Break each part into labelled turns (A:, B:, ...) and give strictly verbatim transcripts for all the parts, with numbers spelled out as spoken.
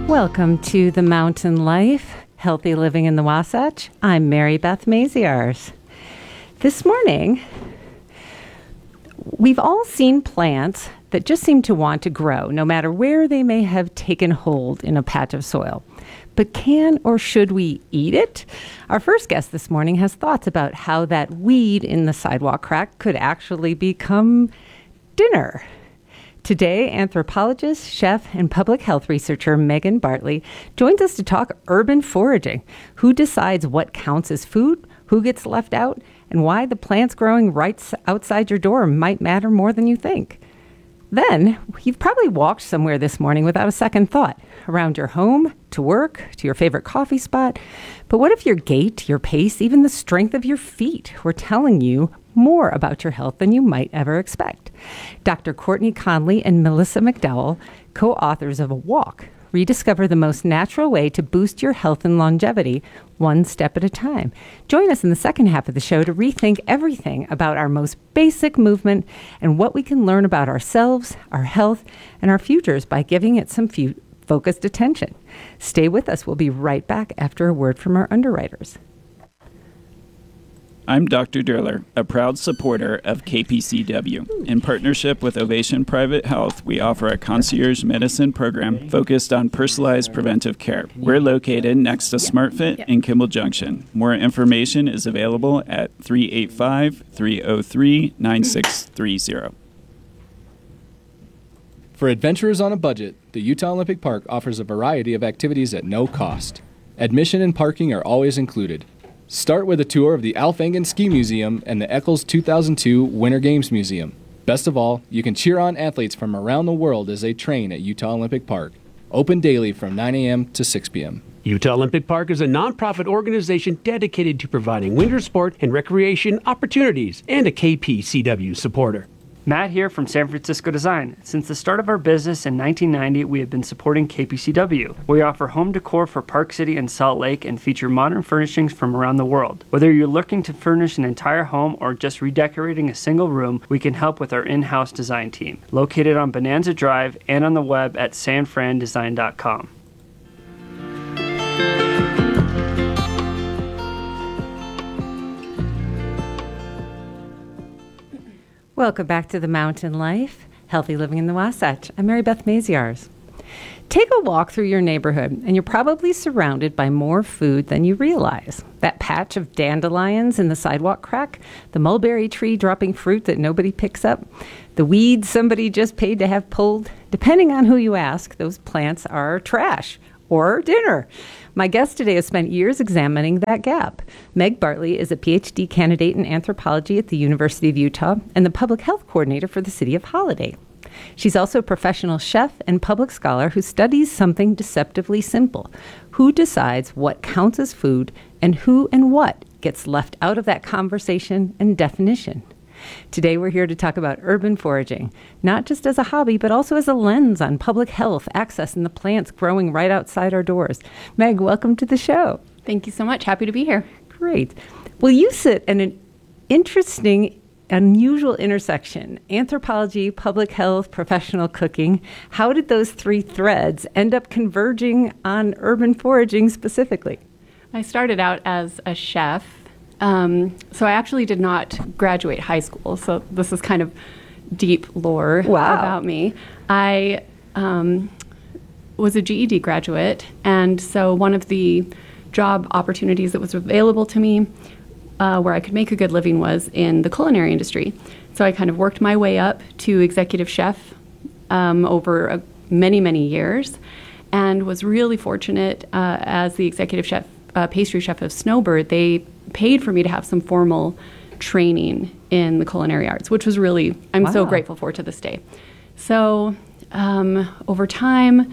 A: Welcome to The Mountain Life, Healthy Living in the Wasatch. I'm Mary Beth Maziarz. This morning, we've all seen plants that just seem to want to grow, no matter where they may have taken hold in a patch of soil. But can or should we eat it? Our first guest this morning has thoughts about how that weed in the sidewalk crack could actually become dinner. Today, anthropologist, chef, and public health researcher Megan Bartley joins us to talk urban foraging. Who decides what counts as food, who gets left out, and why the plants growing right outside your door might matter more than you think. Then, you've probably walked somewhere this morning without a second thought, around your home, to work, to your favorite coffee spot. But what if your gait, your pace, even the strength of your feet were telling you more about your health than you might ever expect? Doctor Courtney Conley and Melissa McDowell, co-authors of A Walk, rediscover the most natural way to boost your health and longevity, one step at a time. Join us in the second half of the show to rethink everything about our most basic movement and what we can learn about ourselves, our health, and our futures by giving it some few focused attention. Stay with us. We'll be right back after a word from our underwriters.
B: I'm Doctor Durler, a proud supporter of K P C W. In partnership with Ovation Private Health, we offer a concierge medicine program focused on personalized preventive care. We're located next to SmartFit in Kimball Junction. More information is available at three eight five, three oh three, nine six three zero.
C: For adventurers on a budget, the Utah Olympic Park offers a variety of activities at no cost. Admission and parking are always included. Start with a tour of the Alf Engen Ski Museum and the Eccles two thousand two Winter Games Museum. Best of all, you can cheer on athletes from around the world as they train at Utah Olympic Park. Open daily from nine a.m. to six p.m.
D: Utah Olympic Park is a nonprofit organization dedicated to providing winter sport and recreation opportunities and a K P C W supporter.
E: Matt here from San Francisco Design. Since the start of our business in nineteen ninety, we have been supporting K P C W. We offer home decor for Park City and Salt Lake and feature modern furnishings from around the world. Whether you're looking to furnish an entire home or just redecorating a single room, we can help with our in-house design team. Located on Bonanza Drive and on the web at san fran design dot com.
A: Welcome back to The Mountain Life, Healthy Living in the Wasatch. I'm Mary Beth Maziarz. Take a walk through your neighborhood, and you're probably surrounded by more food than you realize. That patch of dandelions in the sidewalk crack, the mulberry tree dropping fruit that nobody picks up, the weeds somebody just paid to have pulled. Depending on who you ask, those plants are trash or dinner. My guest today has spent years examining that gap. Meg Bartley is a P H D candidate in anthropology at the University of Utah and the public health coordinator for the city of Holiday. She's also a professional chef and public scholar who studies something deceptively simple. Who decides what counts as food and who and what gets left out of that conversation and definition? Today we're here to talk about urban foraging, not just as a hobby, but also as a lens on public health, access, and the plants growing right outside our doors. Meg, welcome to the show.
F: Thank you so much. Happy to be here.
A: Great. Well, you sit at an interesting, unusual intersection: anthropology, public health, professional cooking. How did those three threads end up converging on urban foraging specifically?
F: I started out as a chef. Um, so I actually did not graduate high school. So this is kind of deep lore
A: wow.
F: about me. I um, was a G E D graduate, and so one of the job opportunities that was available to me uh, where I could make a good living was in the culinary industry. So I kind of worked my way up to executive chef um, over a, many, many years, and was really fortunate uh, as the executive chef, uh, pastry chef of Snowbird. They paid for me to have some formal training in the culinary arts, which was really, I'm wow. so grateful for to this day. So um, over time,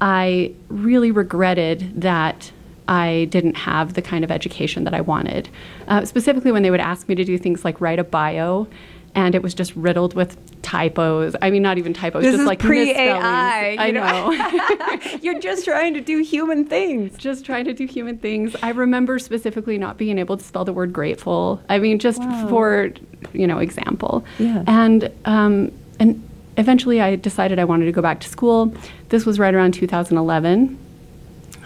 F: I really regretted that I didn't have the kind of education that I wanted. Uh, specifically when they would ask me to do things like write a bio, and it was just riddled with typos. I mean, not even typos,
A: this
F: just
A: is
F: like
A: pre-A I.
F: I know.
A: You're just trying to do human things.
F: Just trying to do human things. I remember specifically not being able to spell the word grateful. I mean, just wow. for, you know, example.
A: Yeah.
F: And um, and eventually I decided I wanted to go back to school. This was right around two thousand eleven.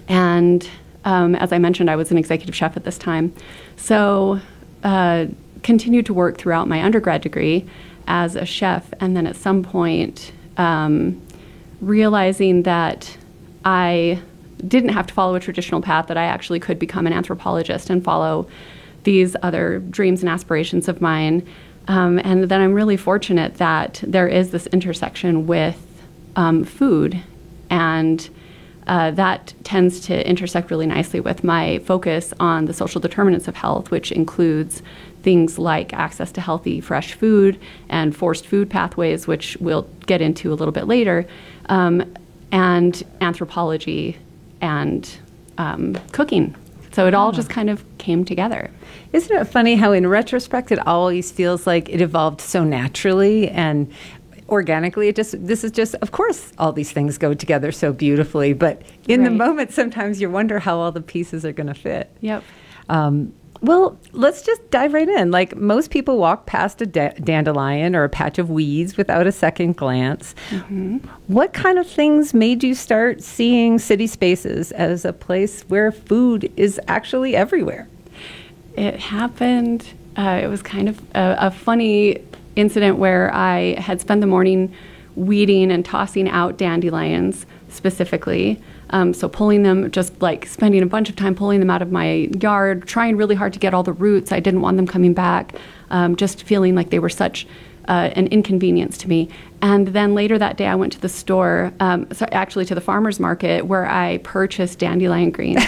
F: And um, as I mentioned, I was an executive chef at this time. So uh, continued to work throughout my undergrad degree as a chef, and then at some point um, realizing that I didn't have to follow a traditional path, that I actually could become an anthropologist and follow these other dreams and aspirations of mine. Um, and then I'm really fortunate that there is this intersection with um, food, and uh, that tends to intersect really nicely with my focus on the social determinants of health, which includes things like access to healthy, fresh food and forced food pathways, which we'll get into a little bit later, um, and anthropology and um, cooking. So it all just kind of came together.
A: Isn't it funny how in retrospect it always feels like it evolved so naturally and organically? It just this is just, of course, all these things go together so beautifully, but in the
F: Right.
A: moment sometimes you wonder how all the pieces are going to fit.
F: Yep.
A: Um, well, let's just dive right in. Like most people walk past a da- dandelion or a patch of weeds without a second glance. Mm-hmm. What kind of things made you start seeing city spaces as a place where food is actually everywhere?
F: It happened, uh, it was kind of a, a funny incident where I had spent the morning weeding and tossing out dandelions specifically. Um, so pulling them, just like spending a bunch of time pulling them out of my yard, trying really hard to get all the roots. I didn't want them coming back, um, just feeling like they were such uh, an inconvenience to me. And then later that day I went to the store, um, so actually to the farmer's market, where I purchased dandelion greens.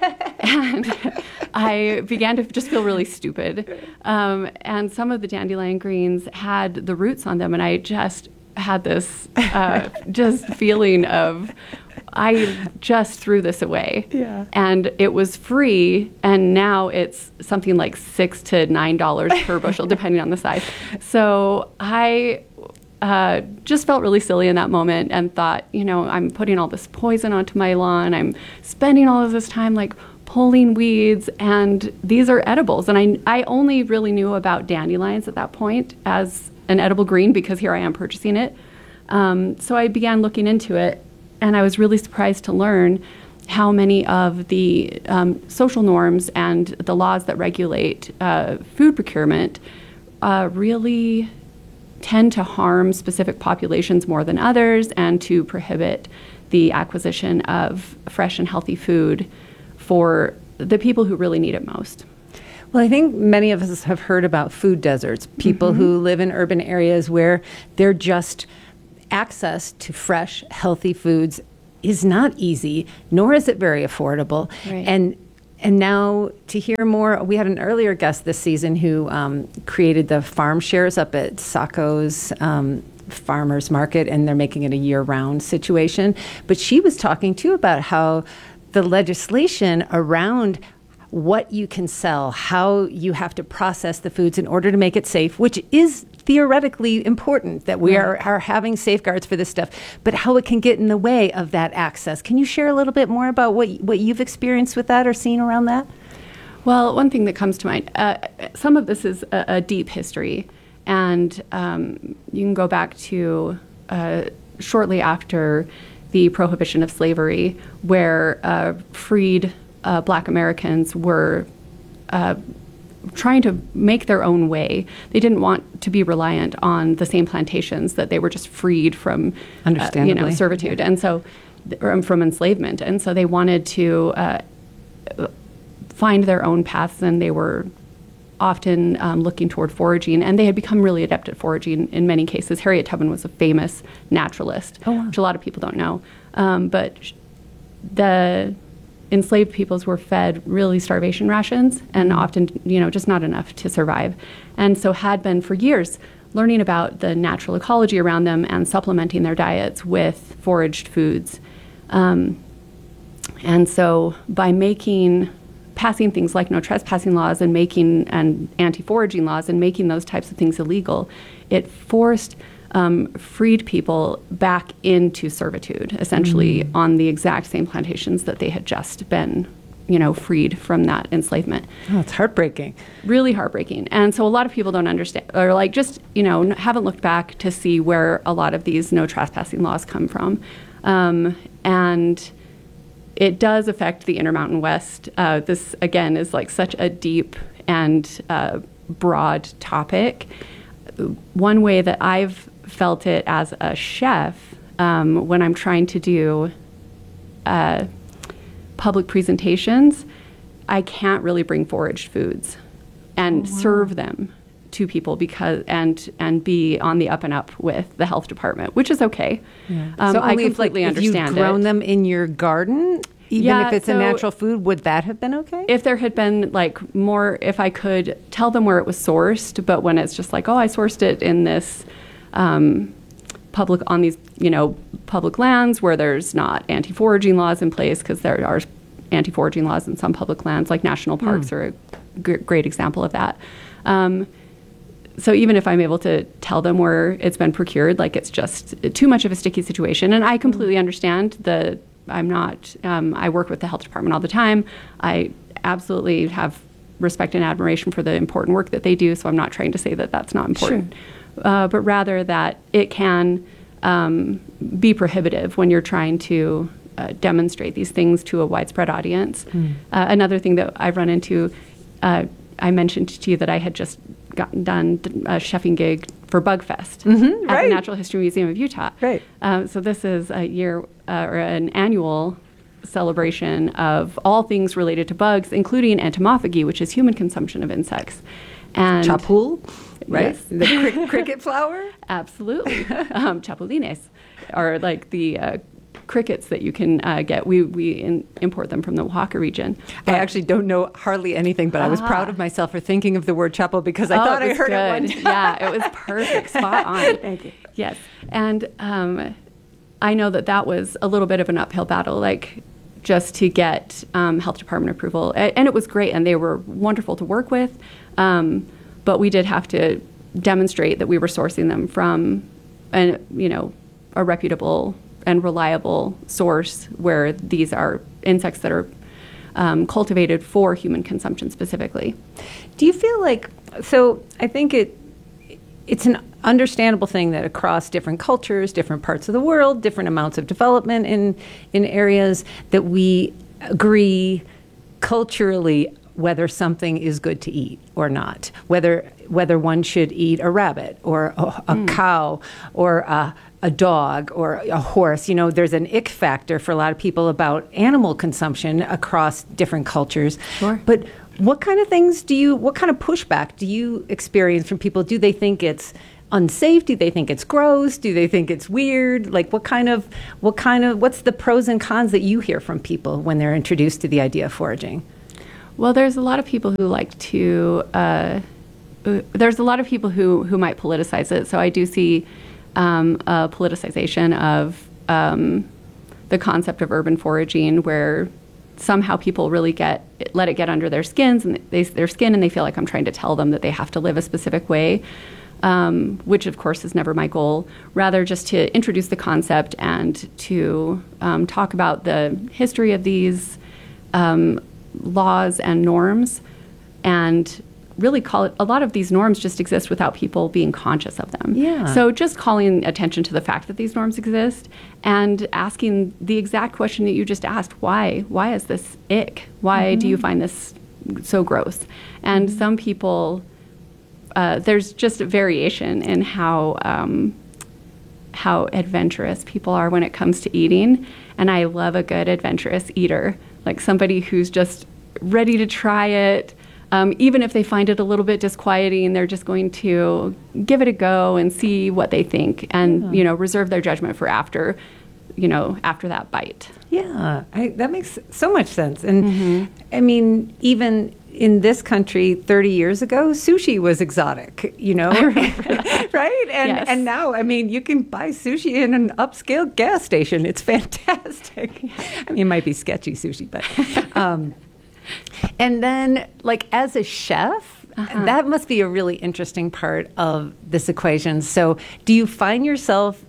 F: And I began to just feel really stupid. Um, and some of the dandelion greens had the roots on them, and I just had this uh, just feeling of, I just threw this away.
A: Yeah.
F: And it was free, and now it's something like six to nine dollars per bushel, depending on the size. So I uh, just felt really silly in that moment and thought, you know, I'm putting all this poison onto my lawn. I'm spending all of this time like pulling weeds, and these are edibles. And I, I only really knew about dandelions at that point as an edible green because here I am purchasing it. Um, so I began looking into it, and I was really surprised to learn how many of the um, social norms and the laws that regulate uh, food procurement uh, really tend to harm specific populations more than others, and to prohibit the acquisition of fresh and healthy food for the people who really need it most.
A: Well, I think many of us have heard about food deserts, people mm-hmm. who live in urban areas where they're just access to fresh, healthy foods is not easy, nor is it very affordable.
F: Right.
A: And and now to hear more, we had an earlier guest this season who um, created the farm shares up at Sacco's um, farmers market, and they're making it a year-round situation. But she was talking too about how the legislation around what you can sell, how you have to process the foods in order to make it safe, which is theoretically important that we are, are having safeguards for this stuff, but how it can get in the way of that access. Can you share a little bit more about what what you've experienced with that or seen around that?
F: Well, one thing that comes to mind, uh, some of this is a, a deep history, and um, you can go back to uh, shortly after the prohibition of slavery, where uh, freed uh, Black Americans were uh, trying to make their own way. They didn't want to be reliant on the same plantations that they were just freed from, uh, you know, servitude, and so or from enslavement. And so they wanted to uh, find their own paths, and they were often um, looking toward foraging, and they had become really adept at foraging in many cases. Harriet Tubman was a famous naturalist,
A: oh, wow.
F: which a lot of people don't know. Um, but the enslaved peoples were fed really starvation rations, and often, you know, just not enough to survive. And so had been for years learning about the natural ecology around them and supplementing their diets with foraged foods. Um, and so by making, passing things like no trespassing laws and making and anti-foraging laws and making those types of things illegal, it forced Um, freed people back into servitude, essentially mm. on the exact same plantations that they had just been, you know, freed from that enslavement.
A: Oh, it's heartbreaking.
F: Really heartbreaking. And so a lot of people don't understand, or like just, you know, haven't looked back to see where a lot of these no trespassing laws come from. Um, and it does affect the Intermountain West. Uh, this, again, is like such a deep and uh, broad topic. One way that I've felt it as a chef, um, when I'm trying to do uh, public presentations, I can't really bring foraged foods and oh, wow. serve them to people because and and be on the up and up with the health department, which is okay.
A: Yeah.
F: Um,
A: so
F: I
A: only
F: completely
A: if, like,
F: understand
A: if you've grown
F: it.
A: them in your garden, even
F: Yeah,
A: if it's
F: so
A: a natural food, would that have been okay?
F: If there had been like more, if I could tell them where it was sourced, but when it's just like, oh, I sourced it in this um, public, on these, you know, public lands where there's not anti-foraging laws in place, because there are anti-foraging laws in some public lands, like national parks mm. are a g- great example of that. Um, So even if I'm able to tell them where it's been procured, like it's just too much of a sticky situation. And I completely understand the, I'm not, um, I work with the health department all the time. I absolutely have respect and admiration for the important work that they do. So I'm not trying to say that that's not important, sure. uh, but rather that it can um, be prohibitive when you're trying to uh, demonstrate these things to a widespread audience. Mm. Uh, another thing that I've run into, uh, I mentioned to you that I had just gotten done a chefing gig for BugFest
A: mm-hmm,
F: at
A: right.
F: the Natural History Museum of Utah.
A: Right.
F: Um, so this is a year uh, or an annual celebration of all things related to bugs, including entomophagy, which is human consumption of insects. And
A: Chapul, right?
F: Yes.
A: The cri- cricket flower?
F: Absolutely. um, chapulines, or like the uh, crickets that you can uh, get. We we in, import them from the Oaxaca region.
A: I actually don't know hardly anything, but ah. I was proud of myself for thinking of the word chapel because I
F: oh,
A: thought I heard
F: good.
A: it one time.
F: Yeah, it was perfect, spot on.
A: Thank you.
F: Yes, and um, I know that that was a little bit of an uphill battle, like just to get um, health department approval, and, and it was great, and they were wonderful to work with. Um, but we did have to demonstrate that we were sourcing them from, an you know, a reputable and reliable source where these are insects that are um, cultivated for human consumption specifically.
A: Do you feel like, so I think it it's an understandable thing that across different cultures, different parts of the world, different amounts of development in in areas, that we agree culturally whether something is good to eat or not, whether whether one should eat a rabbit or a, a mm. cow or a, a dog or a horse. You know, there's an ick factor for a lot of people about animal consumption across different cultures.
F: Sure.
A: But what kind of things do you, what kind of pushback do you experience from people? Do they think it's unsafe? Do they think it's gross? Do they think it's weird? Like what kind of, what kind of, what's the pros and cons that you hear from people when they're introduced to the idea of foraging?
F: Well, there's a lot of people who like to, uh, uh, there's a lot of people who, who might politicize it. So I do see um, a politicization of um, the concept of urban foraging, where somehow people really get, let it get under their skins and they, their skin, and they feel like I'm trying to tell them that they have to live a specific way, um, which of course is never my goal. Rather just to introduce the concept and to um, talk about the history of these um, laws and norms, and really call it, a lot of these norms just exist without people being conscious of them.
A: Yeah.
F: So just calling attention to the fact that these norms exist and asking the exact question that you just asked, why? Why is this ick? Why mm-hmm. do you find this so gross? And mm-hmm. some people, uh, there's just a variation in how um, how adventurous people are when it comes to eating. And I love a good adventurous eater, like somebody who's just ready to try it. Um, even if they find it a little bit disquieting, they're just going to give it a go and see what they think, and yeah. you know, reserve their judgment for after, you know, after that bite.
A: Yeah, I, that makes so much sense. And
F: mm-hmm.
A: I mean, even in this country, thirty years ago, sushi was exotic. You know, right? And
F: yes.
A: and now, I mean, you can buy sushi in an upscale gas station. It's fantastic. I mean, it might be sketchy sushi, but. Um, And then, like, as a chef, uh-huh. that must be a really interesting part of this equation. So do you find yourself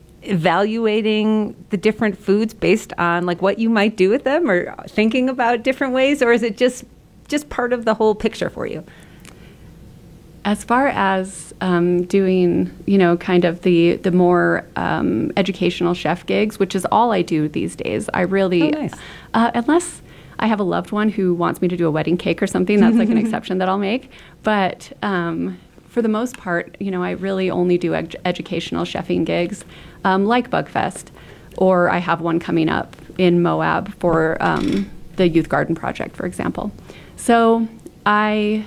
A: evaluating the different foods based on, like, what you might do with them, or thinking about different ways? Or is it just just part of the whole picture for you?
F: as far as um, doing, you know, kind of the the more um, educational chef gigs, which is all I do these days, I really,
A: Oh, nice.
F: uh, unless I have a loved one who wants me to do a wedding cake or something, that's like an exception that I'll make. But um, for the most part, you know, I really only do ed- educational chefing gigs, um, like Bugfest, or I have one coming up in Moab for um, the Youth Garden Project, for example. So I.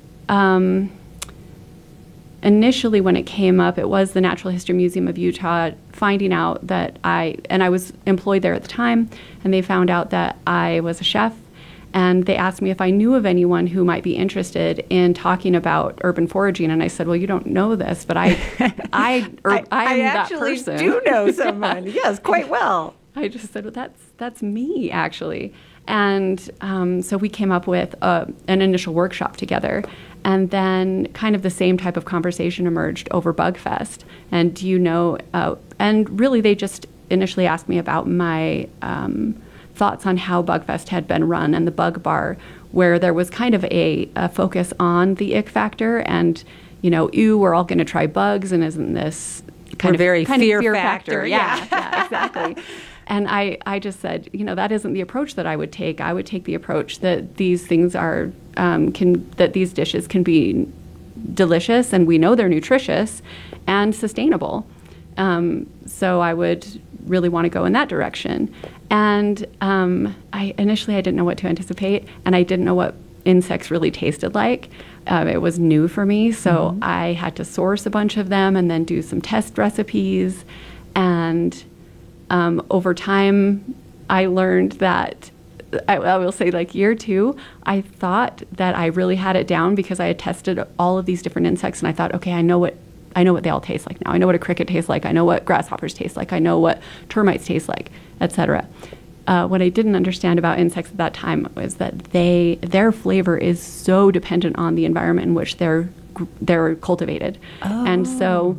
F: Um, Initially, when it came up, it was the Natural History Museum of Utah finding out that I, and I was employed there at the time, and they found out that I was a chef, and they asked me if I knew of anyone who might be interested in talking about urban foraging, and I said, well, you don't know this, but I, I, ur- I, I am that
A: actually
F: person.
A: do know someone. Yes, quite well.
F: I just said, well, that's that's me, actually. And um, so we came up with uh, an initial workshop together. And then kind of the same type of conversation emerged over Bugfest. And do you know, uh, and really they just initially asked me about my um, thoughts on how Bugfest had been run and the Bug Bar, where there was kind of a, a focus on the ick factor and, you know, ew, we're all going to try bugs, and isn't this kind
A: We're
F: of
A: very
F: kind
A: fear
F: of fear
A: factor,
F: factor?
A: yeah.
F: Yeah, yeah, exactly. And I, I just said, you know, that isn't the approach that I would take. I would take the approach that these things are, um, can, that these dishes can be delicious, and we know they're nutritious and sustainable. Um, so I would really want to go in that direction. And um, I initially I didn't know what to anticipate, and I didn't know what insects really tasted like. Uh, it was new for me, so mm-hmm. I had to source a bunch of them and then do some test recipes. And Um, over time, I learned that, I, I will say like year two, I thought that I really had it down because I had tested all of these different insects, and I thought, okay, I know what I know what they all taste like now. I know what a cricket tastes like. I know what grasshoppers taste like. I know what termites taste like, et cetera. Uh, what I didn't understand about insects at that time was that they their flavor is so dependent on the environment in which they're they're cultivated,
A: Oh.
F: and so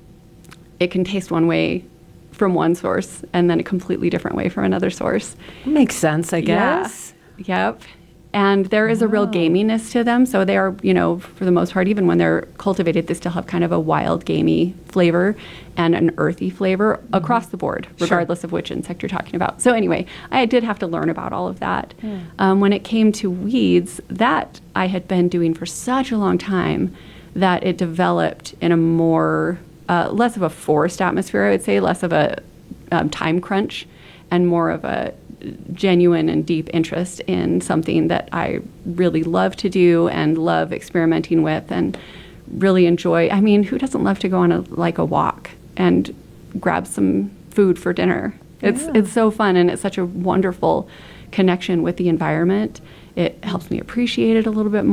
F: it can taste one way from one source and then a completely different way from another source.
A: Makes sense, I guess.
F: Yeah. Yep. And there is a real gaminess to them. So they are, you know, for the most part, even when they're cultivated, they still have kind of a wild, gamey flavor and an earthy flavor mm-hmm. across the board, regardless
A: sure.
F: of which insect you're talking about. So anyway, I did have to learn about all of that. Yeah. Um, when it came to weeds, that I had been doing for such a long time that it developed in a more Uh, less of a forced atmosphere, I would say, less of a um, time crunch, and more of a genuine and deep interest in something that I really love to do and love experimenting with and really enjoy. I mean, who doesn't love to go on a like a walk and grab some food for dinner? It's
A: Yeah.
F: it's so fun, and it's such a wonderful connection with the environment. It helps me appreciate it a little bit more.